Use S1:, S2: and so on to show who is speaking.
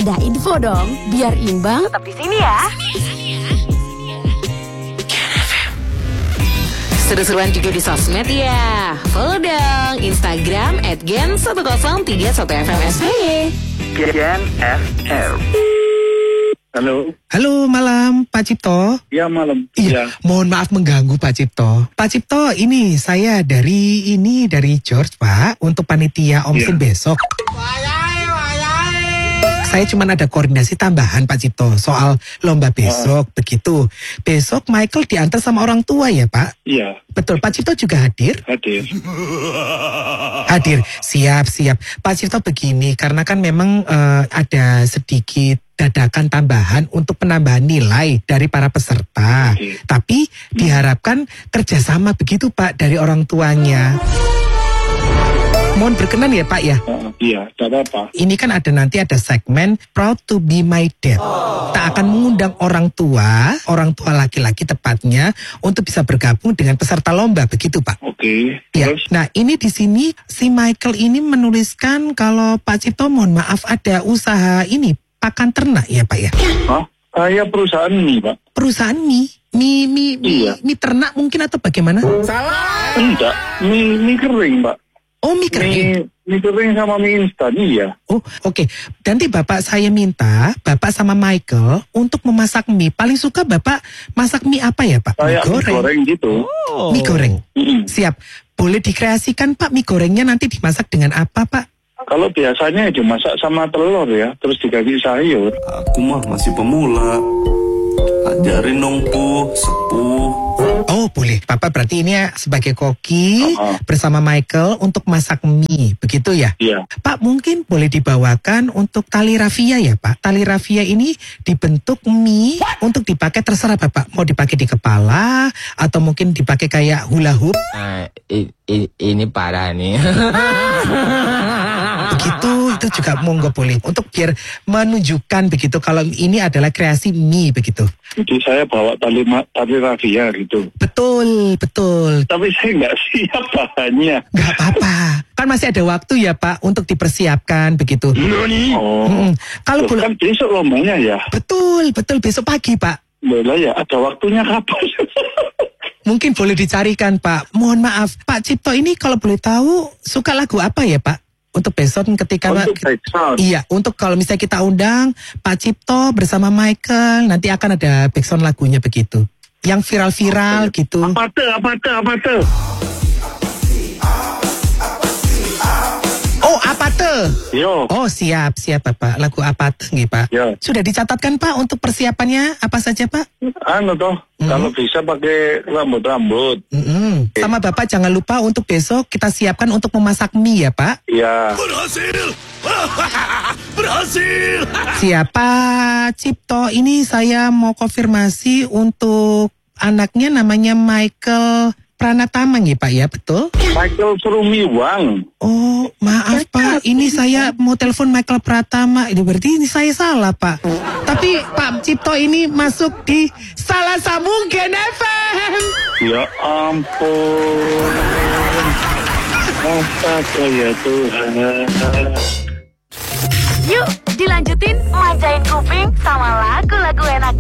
S1: Ada info dong, biar imbang. Tetap di sini ya. Seru-seruan juga di sosmed ya. Follow dong Instagram @gen1031fmsby.
S2: Gen FM. Halo.
S3: Halo, malam Pak Cipto.
S2: Ya, malam.
S3: Iya, mohon maaf mengganggu Pak Cipto. Pak Cipto, ini saya dari George, Pak, untuk panitia Omsin besok. Saya cuma ada koordinasi tambahan Pak Cipto soal lomba besok, begitu. Besok Michael diantar sama orang tua ya Pak?
S2: Iya.
S3: Betul, Pak Cipto juga hadir?
S2: Hadir.
S3: Hadir, siap. Pak Cipto begini, karena kan memang ada sedikit dadakan tambahan untuk penambahan nilai dari para peserta.
S2: Oke.
S3: Tapi diharapkan kerjasama begitu Pak dari orang tuanya. Mohon berkenan ya Pak ya.
S2: Iya, tidak apa-apa.
S3: Ini kan nanti ada segmen Proud to be my dad. Kita akan mengundang orang tua laki-laki tepatnya untuk bisa bergabung dengan peserta lomba, begitu Pak.
S2: Oke.
S3: Ya.
S2: Terus?
S3: Nah, ini di sini si Michael ini menuliskan kalau Pak Cipto mohon maaf ada usaha ini pakan ternak ya Pak ya.
S2: Hah? Saya perusahaan ini, Pak.
S3: Perusahaan mie
S2: Iya.
S3: mie ternak mungkin atau bagaimana?
S2: Enggak, mie kering, Pak.
S3: Oh, mie kering.
S2: Mie kering sama mie instan, iya.
S3: Oh, oke. Nanti Bapak saya minta, Bapak sama Michael untuk memasak mie. Paling suka Bapak masak mie apa ya, Pak?
S2: Kayak mie goreng gitu.
S3: Mie goreng.
S2: Mm-mm.
S3: Siap. Boleh dikreasikan, Pak, mie gorengnya nanti dimasak dengan apa, Pak?
S2: Kalau biasanya dimasak sama telur ya, terus dikasih sayur.
S4: Aku mah masih pemula. Ajarin dong sepuh.
S3: Oh, boleh. Bapak berarti ini sebagai koki bersama Michael untuk masak mie, begitu ya?
S2: Iya.
S3: Pak, mungkin boleh dibawakan untuk tali rafia ya, Pak? Tali rafia ini dibentuk mie untuk dipakai terserah Bapak. Mau dipakai di kepala atau mungkin dipakai kayak hula hoop.
S5: Ini parah nih.
S3: Begitu, itu juga monggo boleh. Untuk biar menunjukkan begitu kalau ini adalah kreasi mie begitu.
S2: Jadi saya bawa tali rafia gitu.
S3: Betul.
S2: Tapi saya nggak siap bahannya.
S3: Gak apa-apa. Kan masih ada waktu ya Pak untuk dipersiapkan begitu.
S2: Oh.
S3: Kalau boleh.
S2: Kan besok lombanya ya.
S3: Betul. Besok pagi Pak.
S2: Boleh ya, ada waktunya kapan?
S3: Mungkin boleh dicarikan Pak. Mohon maaf, Pak Cipto ini kalau boleh tahu suka lagu apa ya Pak? Untuk besok ketika
S2: Untuk backsound.
S3: Iya, untuk kalau misalnya kita undang Pak Cipto bersama Michael, nanti akan ada backsound lagunya begitu. Yang viral-viral gitu.
S2: Apa tuh?
S3: Oh, apa tuh?
S2: Yo.
S3: Oh, siap Bapak. Lagu apa tuh nggih Pak?
S2: Ya.
S3: Sudah dicatatkan Pak untuk persiapannya apa saja Pak?
S2: Kalau bisa pakai rambut-rambut.
S3: Sama Bapak jangan lupa untuk besok kita siapkan untuk memasak mie ya Pak.
S2: Iya.
S4: Berhasil.
S3: Siapa Cipto ini saya mau konfirmasi untuk anaknya namanya Michael Pranatama ya Pak ya, betul?
S2: Michael Surumiwang.
S3: Oh, maaf Pak, ini saya mau telepon Michael Pratama. Ini berarti ini saya salah Pak. Tapi Pak Cipto ini masuk di salah sambung Gen FM.
S2: Ya ampun. Astaga ya Tuhan.
S1: Yuk, dilanjutin manjain kuping sama lagu-lagu enak